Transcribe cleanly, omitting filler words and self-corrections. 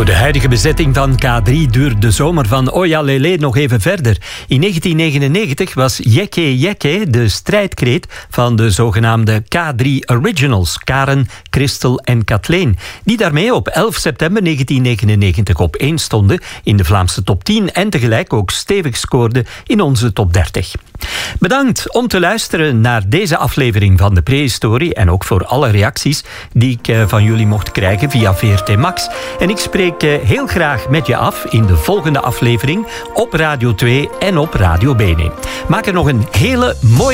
De huidige bezetting van K3 duurt de zomer van Oja Lele nog even verder. In 1999 was Jekke Jekke de strijdkreet van de zogenaamde K3 Originals, Karen, Christel en Kathleen, die daarmee op 11 september 1999 op 1 stonden in de Vlaamse top 10 en tegelijk ook stevig scoorden in onze top 30. Bedankt om te luisteren naar deze aflevering van de Prehistorie en ook voor alle reacties die ik van jullie mocht krijgen via VRT Max. En ik spreek heel graag met je af in de volgende aflevering op Radio 2 en op Radio Bene. Maak er nog een hele mooie